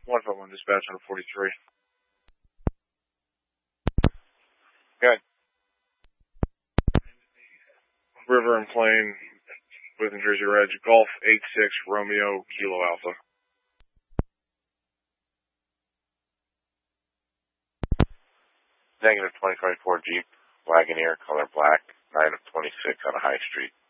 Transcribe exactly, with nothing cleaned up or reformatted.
one five one dispatch on forty-three. Good. River and Plain with New Jersey Reg, Golf eight six Romeo Kilo Alpha. Negative twenty twenty-four Jeep Wagoneer, color black, nine of twenty-six on a High Street.